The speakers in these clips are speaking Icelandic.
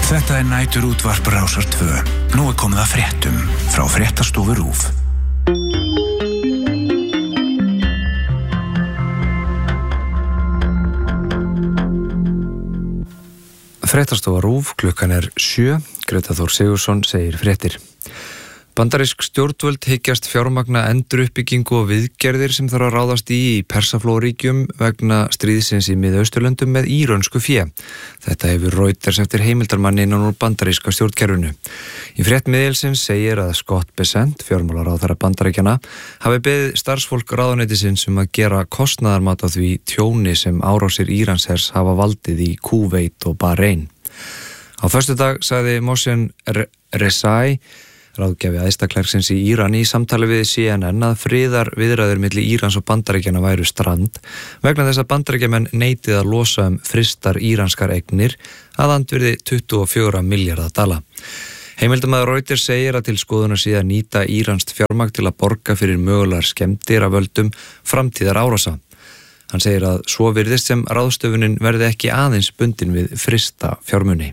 Þetta nætur útvarp Rásar 2. Nú komið að fréttum frá fréttastofu RÚV. Fréttastofa RÚV, klukkan 7. Greta Þór Sigurðsson segir fréttir. Bandarísk stjórnvöld hyggjast fjármagna enduruppbyggingu og viðgerðir sem þarf að ráðast í Persaflóaríkjum vegna stríðsins í Miðausturlöndum með írönsku fé. Þetta hefur Reuters eftir heimildarmanni innan úr bandaríska stjórnkerfinu. Í frétt miðilsins segir að Scott Bessent, fjármálaráðherra Bandaríkjanna, hafi beðið starfsfólk ráðuneytisins að gera kostnaðarmat á því tjóni sem árásir Íranshers hafa valdið í Kúveit og Bahrein. Á föstudag sagði Mohsen Rezai, ráðgjafi æðsta klerksins í Íran, í samtali við CNN að friðarviðræður milli Írans og Bandaríkjanna væru strand vegna þess að Bandaríkjamenn neitið að losa frystar íranskar eignir að andvirði 24 milljarða dala. Heimildamaður Reuters segir að til skoðunar sé að nýta íranskt fjármagn til að borga fyrir mögulegar skemmdir af völdum framtíðar árása. Hann segir að svo virðist sem ráðstöfunin verði ekki aðeins bundin við frysta fjármuni.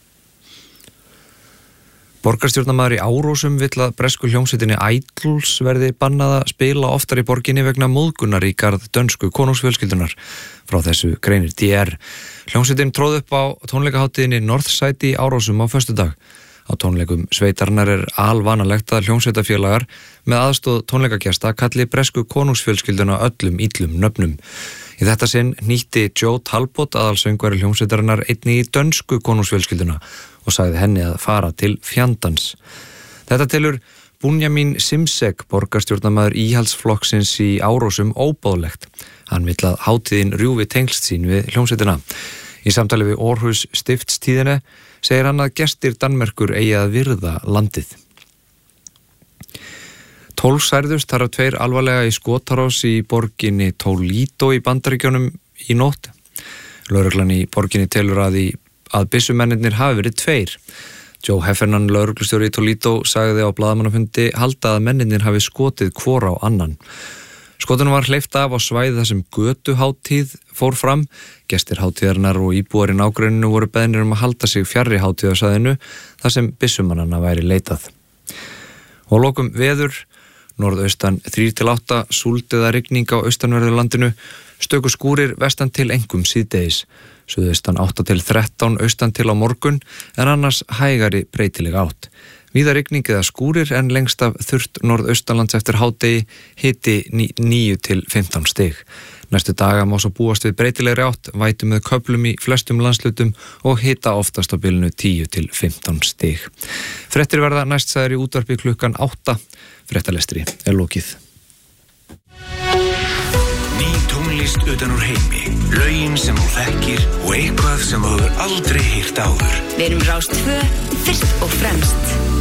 Borgarstjórnarmaður í Árósum vill að bresku hljómsveitinni Idols verði bannað að spila oftar í borginni vegna móðgunar í garð dönsku konungsfjölskyldunar. Frá þessu greinir DR. Hljómsveitin tróð upp á tónleikahátíðinni Northside í Árósum á föstudag. Á tónleikum sveitarnar alvanalegt að hljómsveitafélagar með aðstoð tónleikagesta kalli bresku konungsfjölskylduna öllum illum nöfnum. Í þetta sinn nýtti Joe Talbot, aðalsöngvari hljómsveitarinnar, einnig í dönsku konungsfjölskylduna og sagði henni að fara til fjandans. Þetta telur Bunyamin Simsek, borgarstjórnarmaður íhaldsflokksins í Árósum, óboðlegt. Hann vill að hátíðin rjúfi tengsl sín við hljómsveitina. Í samtali við Aarhus Stiftstíðinni segir hann að gestir Danmerkur eigi að virða landið. 12 særðust, þar af 2 alvarlega í skotárás í borginni Toledo í Bandaríkjunum í nótt. Lögreglan í borginni telur að byssumennirnir hafi verið 2. Joe Heffernan, lögreglustjóri í Toledo, sagði á blaðamannafundi halda að mennirnir hafi skotið hvor á annan. Skotunum var hleypt af á svæði þar sem götuhátíð fór fram. Gestir hátíðarinnar og íbúar í nágrenninu voru beðnir að halda sig fjarri hátíðarsvæðinu þar sem byssumannanna væri leitað. Og lokum veður, norðaustan 3-8, súld eða rigning á austanverðu landinu, stöku skúrir vestan til einkum síðdegis. Suðaustan 8-13, austan til á morgun, en annars hægari breytileg átt. Víða rigning eða skúrir en lengst af þurrt norðaustanlands eftir hádegi, hiti 9-15 stig. Næstu daga má svo búast við breytilegri átt, vætu með köflum í flestum landslutum og hita oftast á bilinu 10-15 stig. Fréttir verða næst sagðar í útvarpi klukkan 8. Fréttalestri lokið. Ný tónlist utan úr heimi, lögin sem þú þekkir og eitthvað sem þú hefur aldrei heyrt áður. Við erum Rás 2, fyrst og fremst.